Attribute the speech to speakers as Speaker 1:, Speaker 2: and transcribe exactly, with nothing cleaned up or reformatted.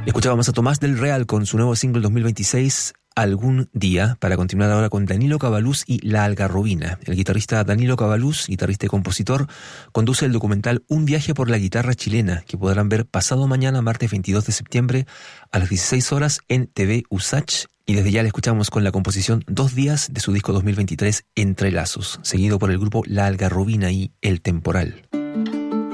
Speaker 1: Escuchábamos a Tomás del Real con su nuevo single dos mil veintiséis, Algún Día, para continuar ahora con Danilo Cabalús y La Algarrobina. El guitarrista Danilo Cabalús, guitarrista y compositor, conduce el documental Un viaje por la guitarra chilena, que podrán ver pasado mañana, martes veintidós de septiembre, a las dieciséis horas en T V USACH. Y desde ya le escuchamos con la composición Dos Días de su disco dos mil veintitrés, Entre Lazos, seguido por el grupo La Algarrobina y El Temporal.